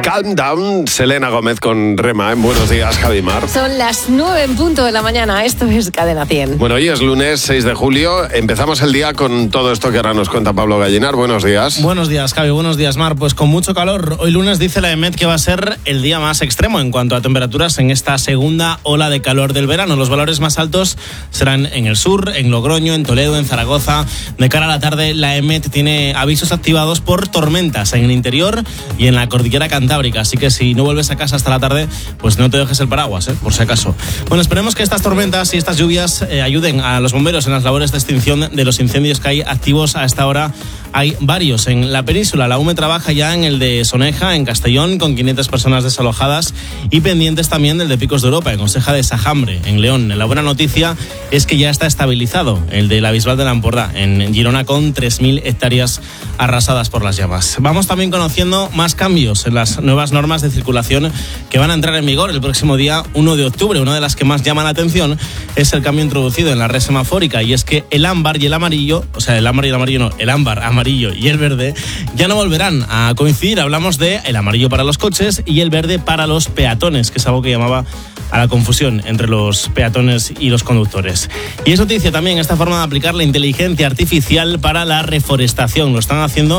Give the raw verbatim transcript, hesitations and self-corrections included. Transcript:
Calm Down, Selena Gómez con Rema. En Buenos Días, Javi Mar. Son las nueve en punto de la mañana. Esto es Cadena cien. Bueno, hoy es lunes seis de julio. Empezamos el día con todo esto que ahora nos cuenta Pablo Gallinar. Buenos días. Buenos días, Javi. Buenos días, Mar. Pues con mucho calor. Hoy lunes dice la EMET que va a ser el día más extremo en cuanto a temperaturas en esta segunda ola de calor del verano. Los valores más altos serán en el sur, en Logroño, en Toledo, en Zaragoza. De cara a la tarde, la EMET tiene avisos activados por tormentas en el interior y en la cordillera cantábrica. Así que si no vuelves a casa hasta la tarde, pues no te dejes el paraguas, ¿eh? Por si acaso. Bueno, esperemos que estas tormentas y estas lluvias eh, ayuden a los bomberos en las labores de extinción de los incendios que hay activos a esta hora. Hay varios en la península. La U M E trabaja ya en el de Soneja, en Castellón, con quinientas personas desalojadas y pendientes también del de Picos de Europa, en Conseja de Sajambre, en León. La buena noticia es que ya está estabilizado el de la Bisbal de la Empordà, en Girona, con tres mil hectáreas arrasadas por las llamas. Vamos también conociendo más cambios en las nuevas normas de circulación que van a entrar en vigor el próximo día uno de octubre. Una de las que más llama la atención es el cambio introducido en la red semafórica, y es que el ámbar y el amarillo, o sea, el ámbar y el amarillo no, el ámbar, amarillo y el verde ya no volverán a coincidir. Hablamos de el amarillo para los coches y el verde para los peatones, que es algo que llamaba a la confusión entre los peatones y los conductores. Y es noticia también esta forma de aplicar la inteligencia artificial para la reforestación. Lo están haciendo